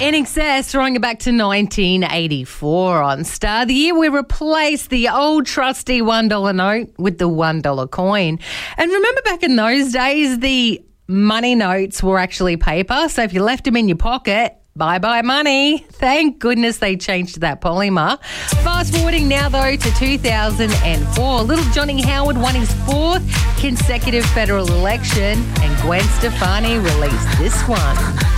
In excess, throwing it back to 1984 on Star. The year we replaced the old trusty $1 note with the $1 coin. And remember back in those days, the money notes were actually paper. So if you left them in your pocket, bye-bye money. Thank goodness they changed to that polymer. Fast forwarding now, though, to 2004. Little Johnny Howard won his fourth consecutive federal election, and Gwen Stefani released this one.